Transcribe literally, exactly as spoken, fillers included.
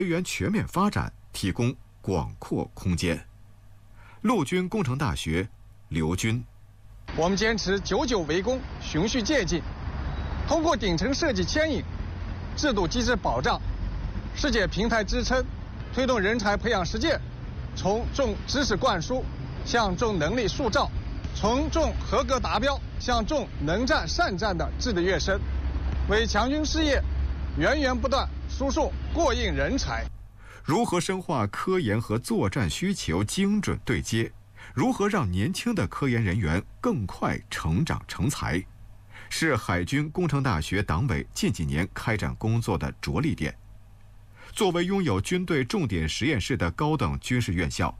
人员全面发展提供广阔空间。陆军工程大学刘军， 我们坚持久久为功、循序渐进，通过顶层设计牵引、制度机制保障、世界平台支撑，推动人才培养实践从重知识灌输向重能力塑造，从重合格达标向重能战善战的质的跃升，为强军事业源源不断输送过硬人才。 如何深化科研和作战需求精准对接？如何让年轻的科研人员更快成长成才？是海军工程大学党委近几年开展工作的着力点。作为拥有军队重点实验室的高等军事院校，